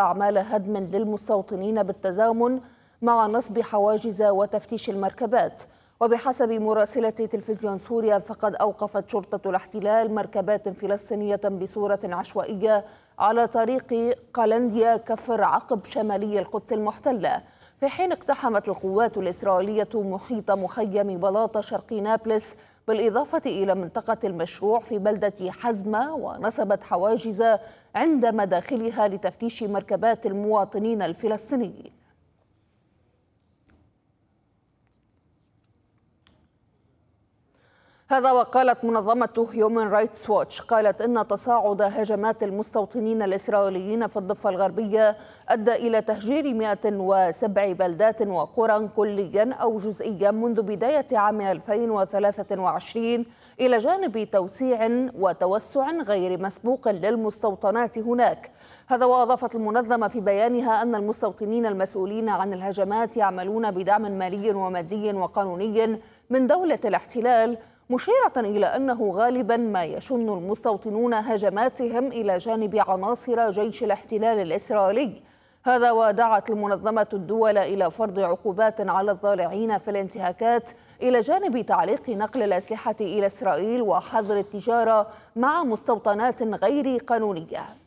أعمال هدم للمستوطنين بالتزامن مع نصب حواجز وتفتيش المركبات. وبحسب مراسلة تلفزيون سوريا فقد أوقفت شرطة الاحتلال مركبات فلسطينية بصورة عشوائية على طريق قلنديا كفر عقب شمالي القدس المحتلة، في حين اقتحمت القوات الإسرائيلية محيط مخيم بلاطة شرقي نابلس بالإضافة إلى منطقة المشروع في بلدة حزمة، ونصبت حواجز عند مداخلها لتفتيش مركبات المواطنين الفلسطينيين. هذا وقالت منظمة هيومن رايتس ووتش، قالت إن تصاعد هجمات المستوطنين الإسرائيليين في الضفة الغربية أدى إلى تهجير 107 بلدات وقرى كليا أو جزئيا منذ بداية عام 2023، إلى جانب توسيع وتوسع غير مسبوق للمستوطنات هناك. هذا وأضافت المنظمة في بيانها أن المستوطنين المسؤولين عن الهجمات يعملون بدعم مالي ومادي وقانوني من دولة الاحتلال، مشيرة إلى أنه غالبا ما يشن المستوطنون هجماتهم إلى جانب عناصر جيش الاحتلال الإسرائيلي. هذا ودعت المنظمة الدول إلى فرض عقوبات على الضالعين في الانتهاكات، إلى جانب تعليق نقل الأسلحة إلى إسرائيل وحظر التجارة مع مستوطنات غير قانونية.